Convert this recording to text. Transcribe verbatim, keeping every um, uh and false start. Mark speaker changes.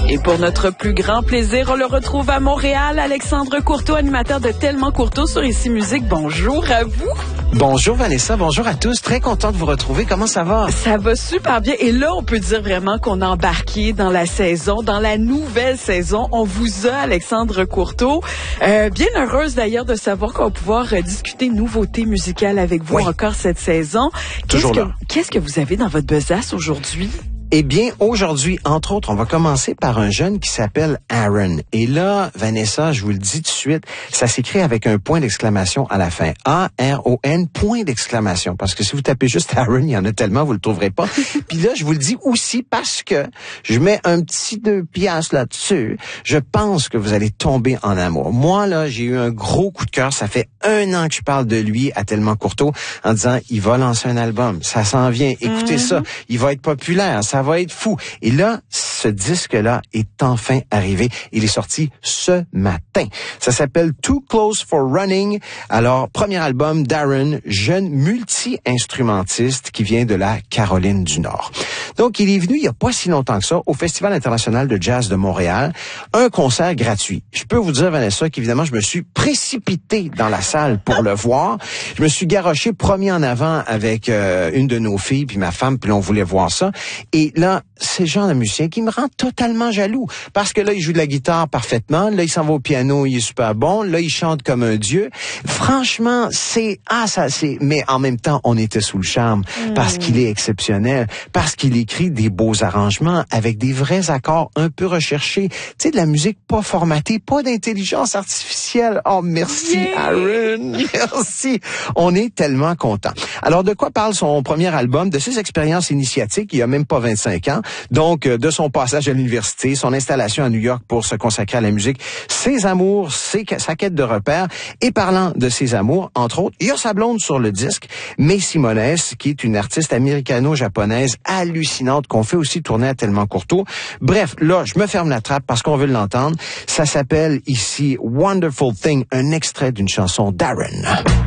Speaker 1: Et pour notre plus grand plaisir, on le retrouve à Montréal, Alexandre Courteau, animateur de Tellement Courteau sur Ici Musique. Bonjour à vous.
Speaker 2: Bonjour Vanessa, bonjour à tous. Très content de vous retrouver. Comment ça va?
Speaker 1: Ça va super bien. Et là, on peut dire vraiment qu'on a embarqué dans la saison, dans la nouvelle saison. On vous a, Alexandre Courteau. Euh, bien heureuse d'ailleurs de savoir qu'on va pouvoir euh, discuter nouveautés musicales avec vous oui. encore cette saison.
Speaker 2: Toujours
Speaker 1: qu'est-ce
Speaker 2: là.
Speaker 1: Que, qu'est-ce que vous avez dans votre besace aujourd'hui?
Speaker 2: Eh bien, aujourd'hui, entre autres, on va commencer par un jeune qui s'appelle Aaron. Et là, Vanessa, je vous le dis tout de suite, ça s'écrit avec un point d'exclamation à la fin. A R O N, point d'exclamation. Parce que si vous tapez juste Aaron, il y en a tellement, vous le trouverez pas. Puis là, je vous le dis aussi parce que je mets un petit deux piastres là-dessus. Je pense que vous allez tomber en amour. Moi, là, j'ai eu un gros coup de cœur. Ça fait un an que je parle de lui à Tellement Courteau en disant, il va lancer un album. Ça s'en vient. Écoutez mm-hmm. ça. Il va être populaire. Ça Ça va être fou. Et là, ce disque-là est enfin arrivé. Il est sorti ce matin. Ça s'appelle Too Close for Running. Alors, premier album d'Aaron, jeune multi-instrumentiste qui vient de la Caroline du Nord. Donc, il est venu il n'y a pas si longtemps que ça au Festival international de jazz de Montréal, un concert gratuit. Je peux vous dire, Vanessa, qu'évidemment, je me suis précipité dans la salle pour le voir. Je me suis garoché, promis en avant avec euh, une de nos filles, puis ma femme, puis on voulait voir ça. Et là, c'est le genre de musicien qui me rend totalement jaloux. Parce que là, il joue de la guitare parfaitement. Là, il s'en va au piano, il est super bon. Là, il chante comme un dieu. Franchement, c'est... Ah, ça, c'est... Mais en même temps, on était sous le charme. Mm. Parce qu'il est exceptionnel. Parce qu'il écrit des beaux arrangements avec des vrais accords un peu recherchés. Tu sais, de la musique pas formatée, pas d'intelligence artificielle. Oh, merci, yeah. Aaron. Merci. On est tellement contents. Alors, de quoi parle son premier album? De ses expériences initiatiques. Il y a même pas vingt-cinq ans. Donc, de son passage à l'université, son installation à New York pour se consacrer à la musique, ses amours, ses, sa quête de repères. Et parlant de ses amours, entre autres, il y a sa blonde sur le disque, May Simones, qui est une artiste américano-japonaise hallucinante qu'on fait aussi tourner à Tellement Courteau. Bref, là, je me ferme la trappe parce qu'on veut l'entendre. Ça s'appelle ici Wonderful Thing, un extrait d'une chanson d'Aaron.